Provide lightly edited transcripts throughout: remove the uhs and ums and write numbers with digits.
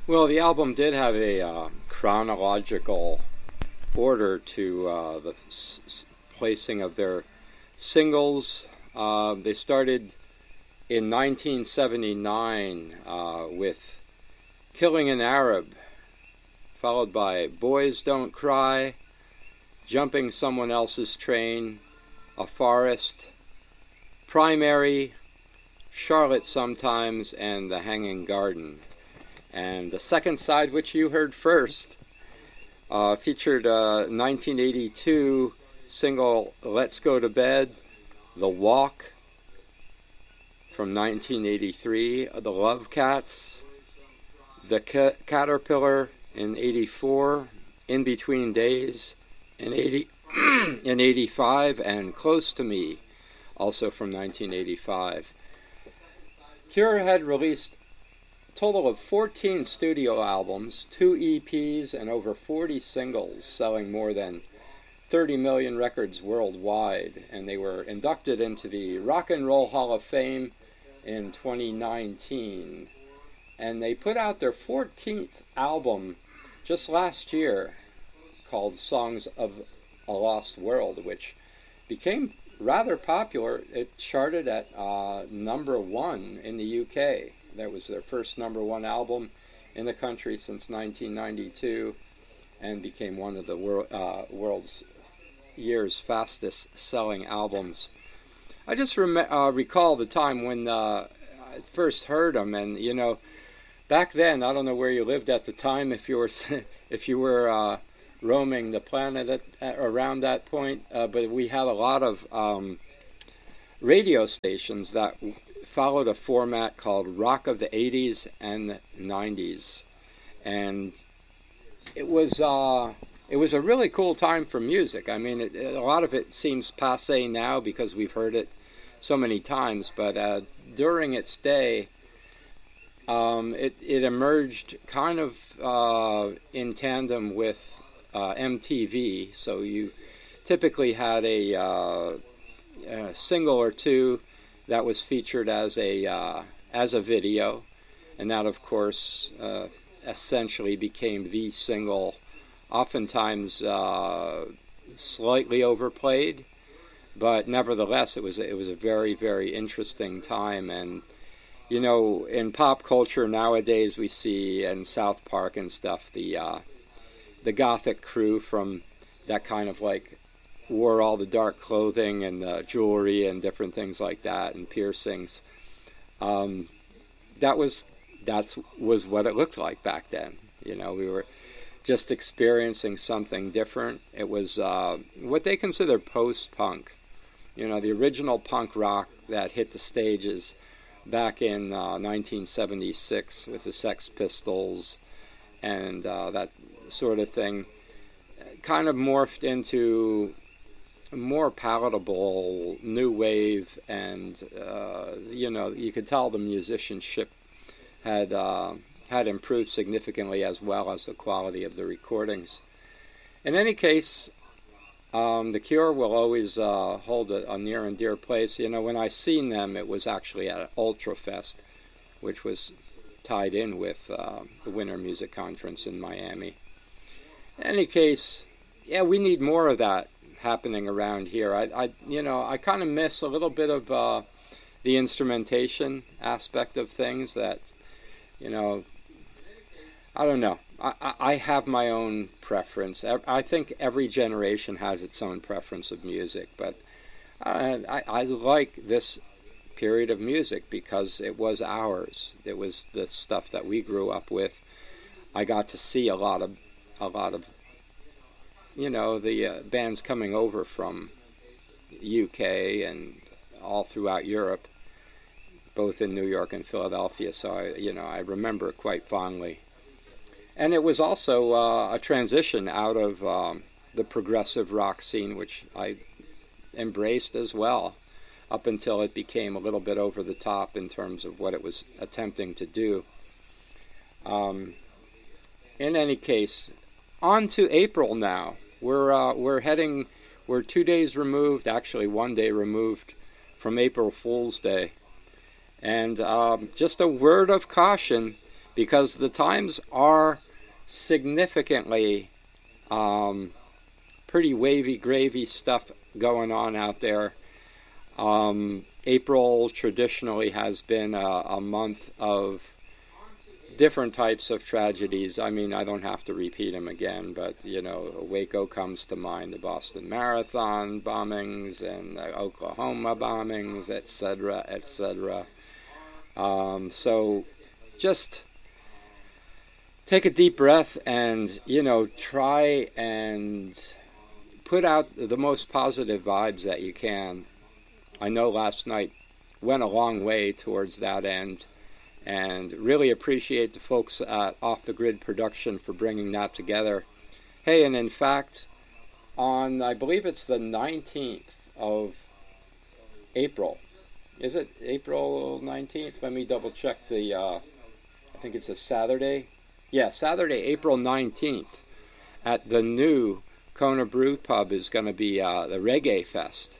Well, the album did have a chronological order to the placing of their singles. They started in 1979 with Killing an Arab, followed by Boys Don't Cry, Jumping Someone Else's Train, A Forest, Primary, Charlotte Sometimes, and The Hanging Garden. And the second side, which you heard first, featured a 1982 single Let's Go to Bed, The Walk from 1983, The Love Cats, The Caterpillar in 84, In Between Days in 85, and Close to Me, also from 1985. Cure had released total of 14 studio albums, 2 EPs, and over 40 singles, selling more than 30 million records worldwide. And they were inducted into the Rock and Roll Hall of Fame in 2019. And they put out their 14th album just last year called Songs of a Lost World, which became rather popular. It charted at number 1 in the UK. That was their first number 1 album in the country since 1992, and became one of the world's year's fastest selling albums. I just recall the time when I first heard them, and back then, I don't know where you lived at the time, if you were roaming the planet around that point, but we had a lot of radio stations that followed a format called Rock of the 80s and the 90s, and it was a really cool time for music. I mean, a lot of it seems passé now because we've heard it so many times, but during its day, it emerged kind of in tandem with MTV. So you typically had a single or two that was featured as a video, and that, of course, essentially became the single. Oftentimes slightly overplayed, but nevertheless, it was a very, very interesting time. And in pop culture nowadays, we see in South Park and stuff the gothic crew from that kind of like wore all the dark clothing and jewelry and different things like that, and piercings. That was what it looked like back then. We were just experiencing something different. It was what they consider post-punk. The original punk rock that hit the stages back in 1976 with the Sex Pistols and that sort of thing kind of morphed into more palatable new wave, and you could tell the musicianship had improved significantly, as well as the quality of the recordings. In any case, The Cure will always hold a near and dear place. When I seen them, it was actually at Ultrafest, which was tied in with the Winter Music Conference in Miami. In any case, yeah, we need more of that happening around here. I kind of miss a little bit of the instrumentation aspect of things that, I don't know. I have my own preference. I think every generation has its own preference of music, but I like this period of music because it was ours. It was the stuff that we grew up with. I got to see a lot of the bands coming over from UK and all throughout Europe, both in New York and Philadelphia. So I remember it quite fondly. And it was also a transition out of the progressive rock scene, which I embraced as well, up until it became a little bit over the top in terms of what it was attempting to do. In any case, on to April now. We're 2 days removed, actually 1 day removed from April Fool's Day. And just a word of caution, because the times are significantly pretty wavy, gravy stuff going on out there. April traditionally has been a month of different types of tragedies. I mean, I don't have to repeat them again, but, Waco comes to mind, the Boston Marathon bombings and the Oklahoma bombings, etc., etc. So just take a deep breath and, try and put out the most positive vibes that you can. I know last night went a long way towards that end, and really appreciate the folks at Off the Grid Production for bringing that together. Hey, and in fact, on, I believe it's the 19th of April. Is it April 19th? Let me double check I think it's a Saturday. Yeah, Saturday, April 19th, at the new Kona Brew Pub is going to be the Reggae Fest.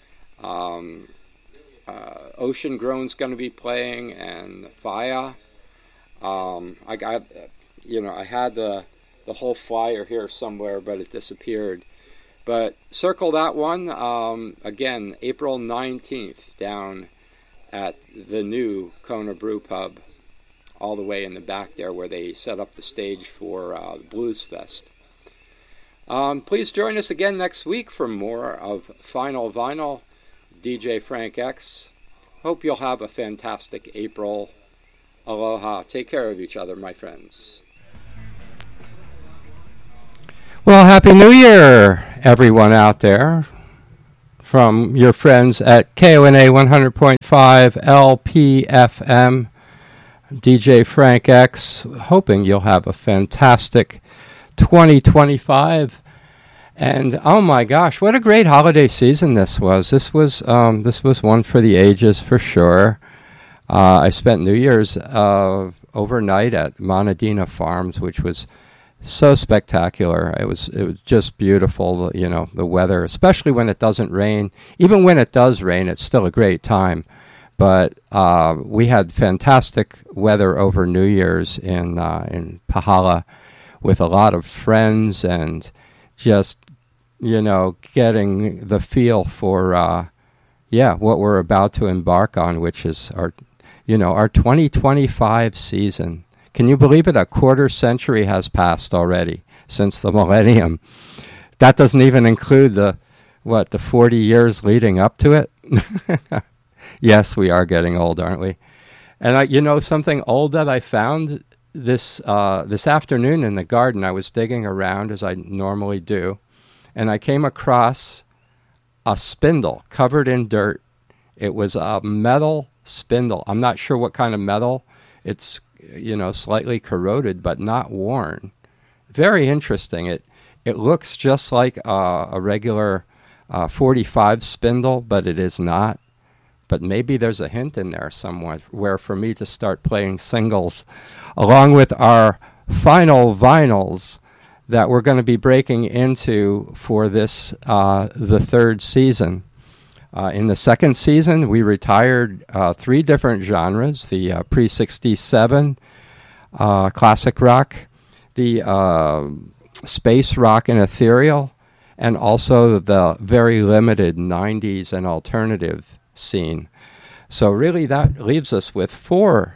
Ocean Groan's going to be playing, and Faya. I got, I had the whole flyer here somewhere, but it disappeared. But circle that one. Again, April 19th, down at the new Kona Brew Pub, all the way in the back there where they set up the stage for the Blues Fest. Please join us again next week for more of Final Vinyl. DJ Frank X. Hope you'll have a fantastic April. Aloha. Take care of each other, my friends. Well, Happy New Year, everyone out there. From your friends at KONA 100.5 LPFM, DJ Frank X, hoping you'll have a fantastic 2025. And oh my gosh, what a great holiday season this was. This was one for the ages for sure. I spent New Year's overnight at Monadina Farms, which was so spectacular. It was just beautiful, the weather, especially when it doesn't rain. Even when it does rain, it's still a great time. But we had fantastic weather over New Year's in Pahala with a lot of friends and just, getting the feel for, what we're about to embark on, which is our 2025 season. Can you believe it? A quarter century has passed already since the millennium. That doesn't even include the 40 years leading up to it. Yes, we are getting old, aren't we? And something old that I found this afternoon in the garden. I was digging around as I normally do, and I came across a spindle covered in dirt. It was a metal spindle. I'm not sure what kind of metal. It's slightly corroded but not worn. Very interesting. It looks just like a regular 45 spindle, but it is not. But maybe there's a hint in there somewhere where for me to start playing singles along with our final vinyls that we're going to be breaking into for this, the third season. In the second season, we retired 3 different genres, the pre-67 classic rock, the space rock and ethereal, and also the very limited 90s and alternative scene. So really that leaves us with 4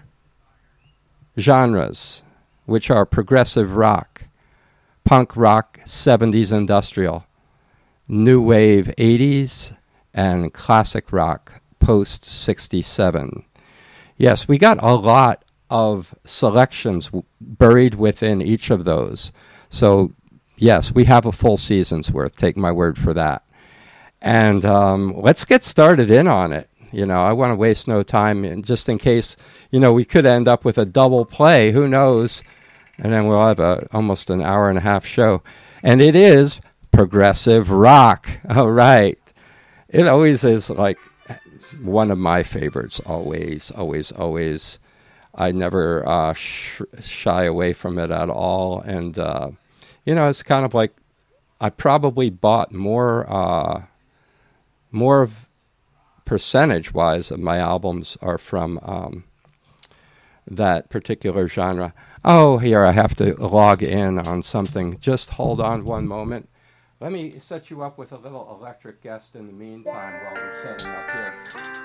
genres, which are progressive rock, punk rock 70s industrial, new wave 80s, and classic rock post-67. Yes, we got a lot of selections buried within each of those. So, yes, we have a full season's worth. Take my word for that. And let's get started in on it. I want to waste no time, and just in case, we could end up with a double play. Who knows? And then we'll have almost an hour and a half show. And it is progressive rock. All right. It always is like one of my favorites. Always, always, always. I never shy away from it at all. And, it's kind of like I probably bought more of percentage-wise of my albums are from that particular genre. Oh, here, I have to log in on something. Just hold on one moment. Let me set you up with a little electric guest in the meantime while we're setting up here.